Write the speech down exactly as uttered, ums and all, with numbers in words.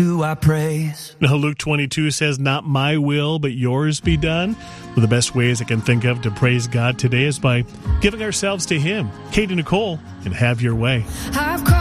I praise. Now, Luke twenty-two says, not my will, but yours be done. One of the best ways I can think of to praise God today is by giving ourselves to Him. Katie Nicole, and have your way. I've cried.